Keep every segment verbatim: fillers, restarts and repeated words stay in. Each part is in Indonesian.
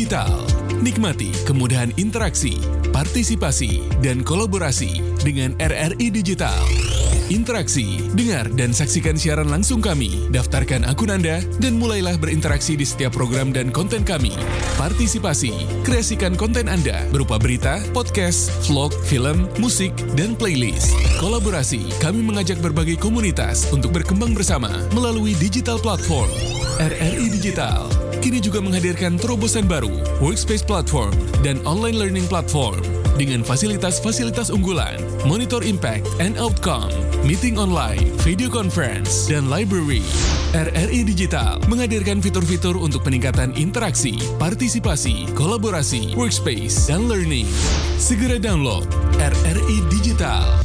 Digital. Nikmati kemudahan interaksi, partisipasi, dan kolaborasi dengan R R I Digital. Interaksi, dengar dan saksikan siaran langsung kami, daftarkan akun Anda, dan mulailah berinteraksi di setiap program dan konten kami. Partisipasi, kreasikan konten Anda berupa berita, podcast, vlog, film, musik, dan playlist. Kolaborasi, kami mengajak berbagai komunitas untuk berkembang bersama melalui digital platform. R R I Digital kini juga menghadirkan terobosan baru, workspace platform, dan online learning platform dengan fasilitas-fasilitas unggulan, monitor impact and outcome, meeting online, video conference, dan library. R R I Digital menghadirkan fitur-fitur untuk peningkatan interaksi, partisipasi, kolaborasi, workspace, dan learning. Segera download R R I Digital.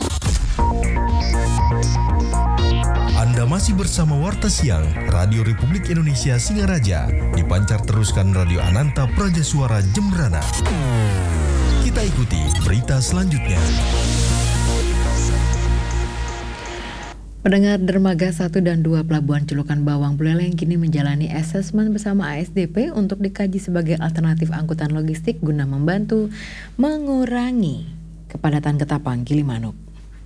Anda masih bersama Warta Siang, Radio Republik Indonesia Singaraja, dipancar teruskan Radio Ananta Praja Suara Jembrana. Kita ikuti berita selanjutnya. Pendengar dermaga satu dan dua Pelabuhan Celukan Bawang Buleleng kini menjalani asesmen bersama A S D P untuk dikaji sebagai alternatif angkutan logistik guna membantu mengurangi kepadatan Ketapang Gilimanuk.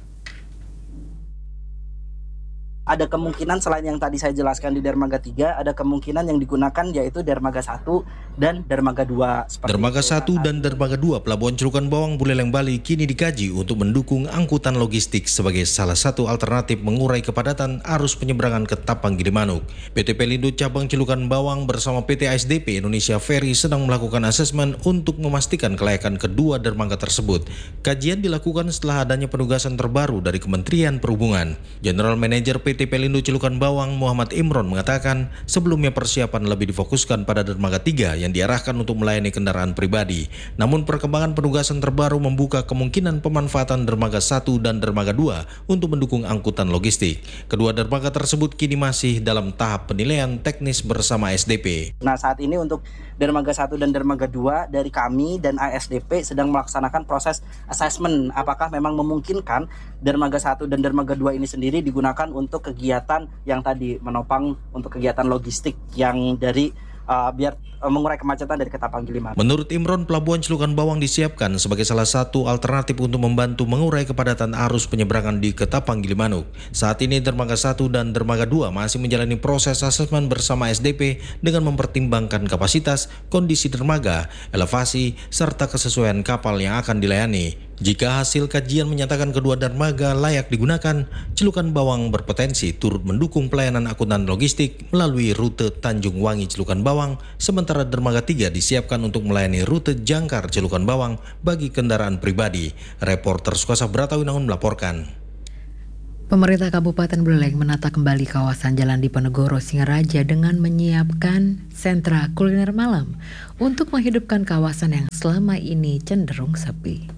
Ada kemungkinan selain yang tadi saya jelaskan di dermaga tiga, ada kemungkinan yang digunakan yaitu dermaga satu dan dermaga dua. Dermaga satu dan dermaga dua Pelabuhan Celukan Bawang Buleleng Bali kini dikaji untuk mendukung angkutan logistik sebagai salah satu alternatif mengurai kepadatan arus penyeberangan ke Tapang Gilimanuk. P T Pelindo Cabang Celukan Bawang bersama P T A S D P Indonesia Ferry sedang melakukan asesmen untuk memastikan kelayakan kedua dermaga tersebut. Kajian dilakukan setelah adanya penugasan terbaru dari Kementerian Perhubungan. General Manager P T Pelindo Celukan Bawang Muhammad Imron mengatakan sebelumnya persiapan lebih difokuskan pada dermaga tiga yang diarahkan untuk melayani kendaraan pribadi. Namun perkembangan penugasan terbaru membuka kemungkinan pemanfaatan dermaga satu dan dermaga dua untuk mendukung angkutan logistik. Kedua dermaga tersebut kini masih dalam tahap penilaian teknis bersama A S D P. Nah, saat ini untuk dermaga satu dan dermaga dua dari kami dan A S D P sedang melaksanakan proses assessment apakah memang memungkinkan dermaga satu dan dermaga dua ini sendiri digunakan untuk kegiatan yang tadi menopang untuk kegiatan logistik yang dari uh, biar uh, mengurai kemacetan dari Ketapang Gilimanuk. Menurut Imron, Pelabuhan Celukan Bawang disiapkan sebagai salah satu alternatif untuk membantu mengurai kepadatan arus penyeberangan di Ketapang Gilimanuk. Saat ini dermaga satu dan dermaga dua masih menjalani proses asesmen bersama S D P dengan mempertimbangkan kapasitas, kondisi dermaga, elevasi, serta kesesuaian kapal yang akan dilayani. Jika hasil kajian menyatakan kedua dermaga layak digunakan, Celukan Bawang berpotensi turut mendukung pelayanan angkutan logistik melalui rute Tanjung Wangi Celukan Bawang, sementara dermaga tiga disiapkan untuk melayani rute Jangkar Celukan Bawang bagi kendaraan pribadi. Reporter Sukasa Bratawinangun melaporkan. Pemerintah Kabupaten Buleleng menata kembali kawasan Jalan Diponegoro Singaraja dengan menyiapkan sentra kuliner malam untuk menghidupkan kawasan yang selama ini cenderung sepi.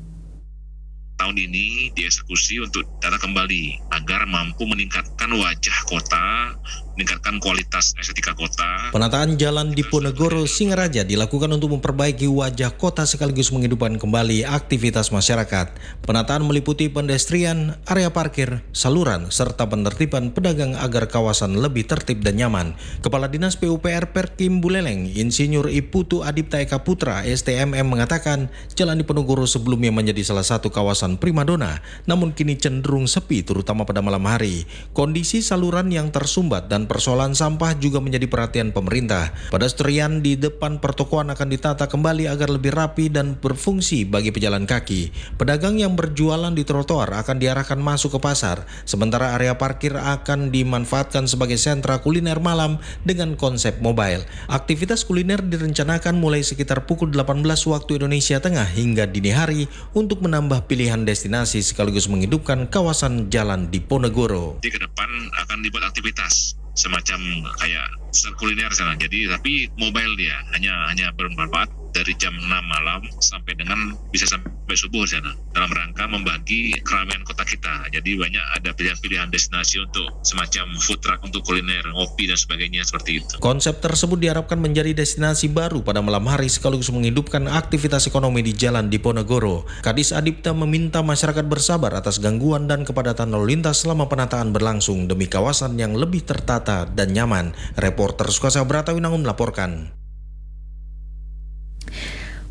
Tahun ini dieksekusi untuk tata kembali agar mampu meningkatkan wajah kota, meningkatkan kualitas estetika kota. Penataan Jalan Diponegoro Singaraja dilakukan untuk memperbaiki wajah kota sekaligus menghidupkan kembali aktivitas masyarakat. Penataan meliputi pedestrian, area parkir, saluran, serta penertiban pedagang agar kawasan lebih tertib dan nyaman. Kepala Dinas P U P R Perkim Buleleng, Insinyur Iputu Adipta Eka Putra, S T M M mengatakan Jalan Diponegoro sebelumnya menjadi salah satu kawasan primadona, namun kini cenderung sepi terutama pada malam hari. Kondisi saluran yang tersumbat dan persoalan sampah juga menjadi perhatian pemerintah. Pedestrian di depan pertokoan akan ditata kembali agar lebih rapi dan berfungsi bagi pejalan kaki. Pedagang yang berjualan di trotoar akan diarahkan masuk ke pasar, sementara area parkir akan dimanfaatkan sebagai sentra kuliner malam dengan konsep mobile. Aktivitas kuliner direncanakan mulai sekitar pukul delapan belas waktu Indonesia Tengah hingga dini hari untuk menambah pilihan destinasi sekaligus menghidupkan kawasan Jalan Diponegoro. Di ke depan akan dibuat aktivitas semacam kayak kuliner sana. Jadi tapi mobile dia hanya hanya bermanfaat dari jam enam malam sampai dengan bisa sampai subuh di sana dalam rangka membagi keramaian kota kita. Jadi banyak ada pilihan-pilihan destinasi untuk semacam food truck untuk kuliner, ngopi dan sebagainya seperti itu. Konsep tersebut diharapkan menjadi destinasi baru pada malam hari sekaligus menghidupkan aktivitas ekonomi di Jalan Diponegoro. Kadis Adipta meminta masyarakat bersabar atas gangguan dan kepadatan lalu lintas selama penataan berlangsung demi kawasan yang lebih tertata dan nyaman. Reporter Sukasa Bratawinangun melaporkan.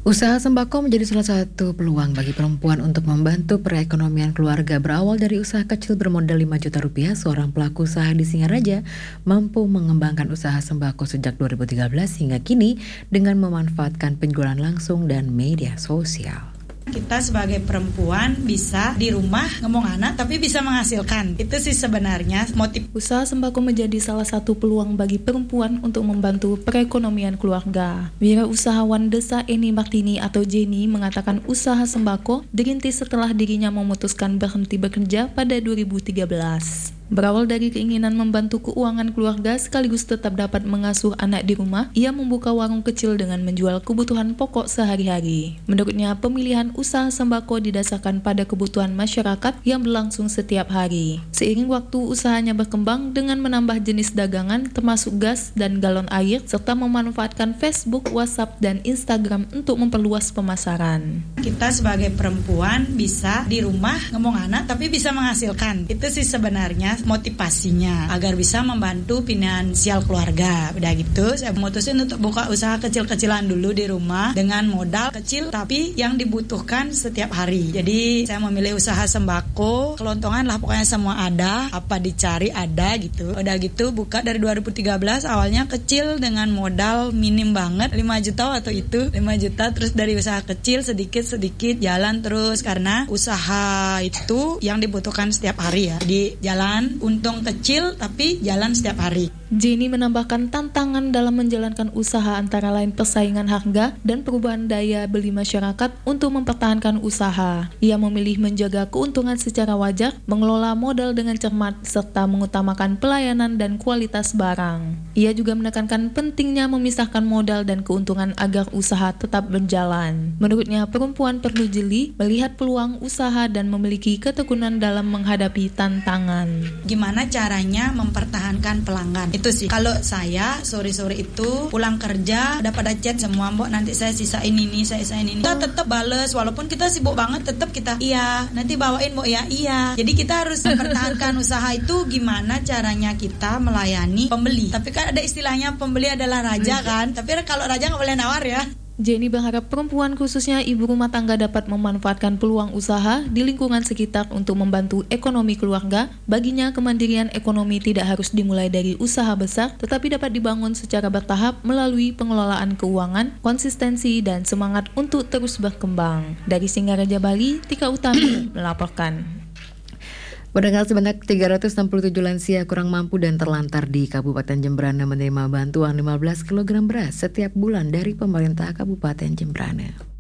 Usaha sembako menjadi salah satu peluang bagi perempuan untuk membantu perekonomian keluarga. Berawal dari usaha kecil bermodal lima juta rupiah, seorang pelaku usaha di Singaraja mampu mengembangkan usaha sembako sejak dua ribu tiga belas hingga kini dengan memanfaatkan penjualan langsung dan media sosial. Kita sebagai perempuan bisa di rumah ngomong anak tapi bisa menghasilkan. Itu sih sebenarnya motif. Usaha sembako menjadi salah satu peluang bagi perempuan untuk membantu perekonomian keluarga. Wirausahawan Desa Eni Martini atau Jenny mengatakan usaha sembako dirintis setelah dirinya memutuskan berhenti bekerja pada dua ribu tiga belas. Berawal dari keinginan membantu keuangan keluarga sekaligus tetap dapat mengasuh anak di rumah, ia membuka warung kecil dengan menjual kebutuhan pokok sehari-hari. Menurutnya, pemilihan usaha sembako didasarkan pada kebutuhan masyarakat yang berlangsung setiap hari. Seiring waktu, usahanya berkembang dengan menambah jenis dagangan termasuk gas dan galon air, serta memanfaatkan Facebook, WhatsApp, dan Instagram untuk memperluas pemasaran. Kita sebagai perempuan bisa di rumah ngomong anak tapi bisa menghasilkan. Itu sih sebenarnya motivasinya agar bisa membantu finansial keluarga. Udah gitu saya memutusin untuk buka usaha kecil-kecilan dulu di rumah dengan modal kecil tapi yang dibutuhkan setiap hari. Jadi saya memilih usaha sembako, kelontongan lah pokoknya semua ada, apa dicari ada gitu. Udah gitu buka dari dua ribu tiga belas, awalnya kecil dengan modal minim banget lima juta waktu itu, lima juta, terus dari usaha kecil sedikit-sedikit jalan terus karena usaha itu yang dibutuhkan setiap hari ya. Di jalan untung kecil tapi jalan setiap hari. Jenny menambahkan tantangan dalam menjalankan usaha antara lain persaingan harga dan perubahan daya beli masyarakat untuk mempertahankan usaha. Ia memilih menjaga keuntungan secara wajar, mengelola modal dengan cermat, serta mengutamakan pelayanan dan kualitas barang. Ia juga menekankan pentingnya memisahkan modal dan keuntungan agar usaha tetap berjalan. Menurutnya, perempuan perlu jeli, melihat peluang usaha dan memiliki ketekunan dalam menghadapi tantangan. Gimana caranya mempertahankan pelanggan? Itu sih. Kalau saya sore-sore itu pulang kerja udah pada chat semua, Mbok nanti saya sisain ini, saya sisain ini. Kita tetap bales walaupun kita sibuk banget, tetap kita iya, nanti bawain Mbok ya, iya. Jadi kita harus mempertahankan usaha itu gimana caranya kita melayani pembeli. Tapi kan ada istilahnya pembeli adalah raja kan. Tapi kalau raja nggak boleh nawar ya. Jenny berharap perempuan khususnya ibu rumah tangga dapat memanfaatkan peluang usaha di lingkungan sekitar untuk membantu ekonomi keluarga. Baginya, kemandirian ekonomi tidak harus dimulai dari usaha besar, tetapi dapat dibangun secara bertahap melalui pengelolaan keuangan, konsistensi, dan semangat untuk terus berkembang. Dari Singaraja, Bali, Tika Utami melaporkan. Pendengar, sebanyak tiga ratus enam puluh tujuh lansia kurang mampu dan terlantar di Kabupaten Jembrana menerima bantuan lima belas kilogram beras setiap bulan dari pemerintah Kabupaten Jembrana.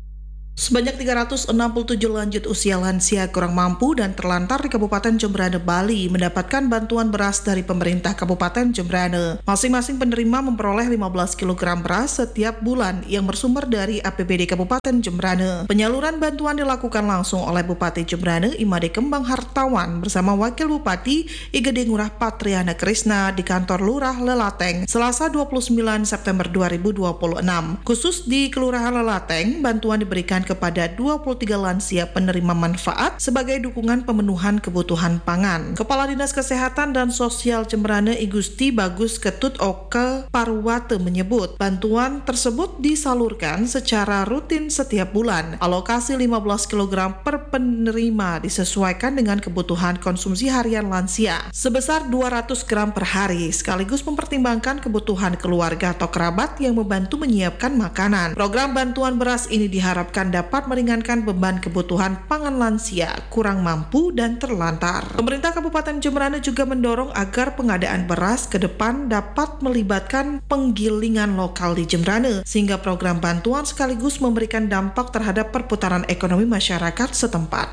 Sebanyak tiga ratus enam puluh tujuh lanjut usia lansia kurang mampu dan terlantar di Kabupaten Jembrana, Bali mendapatkan bantuan beras dari pemerintah Kabupaten Jembrana. Masing-masing penerima memperoleh lima belas kilogram beras setiap bulan yang bersumber dari A P B D Kabupaten Jembrana. Penyaluran bantuan dilakukan langsung oleh Bupati Jembrana Imade Kembang Hartawan bersama Wakil Bupati I G D Ngurah Patriana Krisna di kantor Lurah Lelateng Selasa dua puluh sembilan September dua ribu dua puluh enam. Khusus di Kelurahan Lelateng, bantuan diberikan kepada dua puluh tiga lansia penerima manfaat sebagai dukungan pemenuhan kebutuhan pangan. Kepala Dinas Kesehatan dan Sosial Jembrana I Gusti Bagus Ketut Oke Parwate menyebut bantuan tersebut disalurkan secara rutin setiap bulan. Alokasi lima belas kilogram per penerima disesuaikan dengan kebutuhan konsumsi harian lansia sebesar dua ratus gram per hari, sekaligus mempertimbangkan kebutuhan keluarga atau kerabat yang membantu menyiapkan makanan. Program bantuan beras ini diharapkan dapat meringankan beban kebutuhan pangan lansia kurang mampu dan terlantar. Pemerintah Kabupaten Jembrana juga mendorong agar pengadaan beras ke depan dapat melibatkan penggilingan lokal di Jembrana, sehingga program bantuan sekaligus memberikan dampak terhadap perputaran ekonomi masyarakat setempat.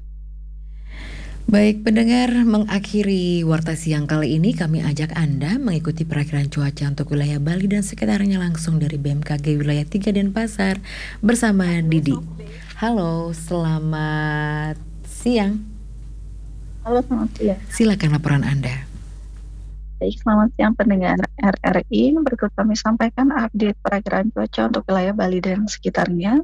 Baik pendengar, mengakhiri Warta Siang kali ini kami ajak Anda mengikuti perakiraan cuaca untuk wilayah Bali dan sekitarnya langsung dari B M K G Wilayah tiga Denpasar bersama Didi. Halo, selamat siang. Halo, selamat siang. Silakan laporan Anda. Baik, selamat siang pendengar R R I. Berikut kami sampaikan update perakiraan cuaca untuk wilayah Bali dan sekitarnya.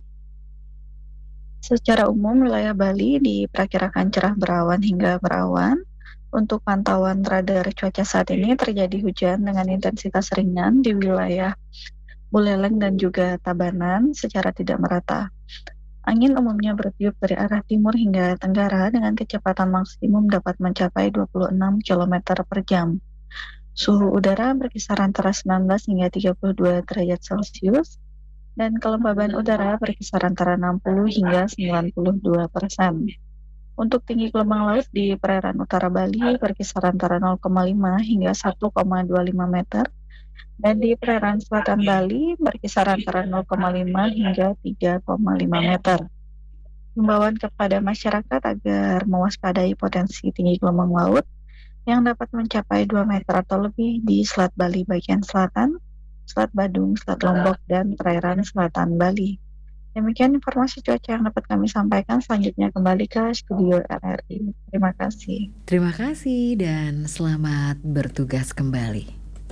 Secara umum, wilayah Bali diperkirakan cerah berawan hingga berawan. Untuk pantauan radar cuaca saat ini terjadi hujan dengan intensitas ringan di wilayah Buleleng dan juga Tabanan secara tidak merata. Angin umumnya bertiup dari arah timur hingga tenggara dengan kecepatan maksimum dapat mencapai dua puluh enam kilometer per jam. Suhu udara berkisar antara sembilan belas hingga tiga puluh dua derajat Celcius dan kelembaban udara berkisar antara enam puluh hingga sembilan puluh dua persen. Untuk tinggi gelombang laut di perairan utara Bali berkisar antara nol koma lima hingga satu koma dua lima meter dan di perairan selatan Bali berkisar antara nol koma lima hingga tiga koma lima meter. Himbauan kepada masyarakat agar mewaspadai potensi tinggi gelombang laut yang dapat mencapai dua meter atau lebih di Selat Bali bagian selatan, Selat Badung, Selat Lombok, dan perairan selatan Bali. Demikian informasi cuaca yang dapat kami sampaikan. Selanjutnya kembali ke studio R R I. Terima kasih. Terima kasih dan selamat bertugas kembali.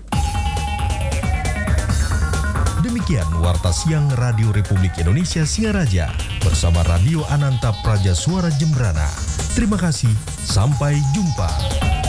Demikian Warta Siang Radio Republik Indonesia Singaraja bersama Radio Ananta Praja Suara Jembrana. Terima kasih, sampai jumpa.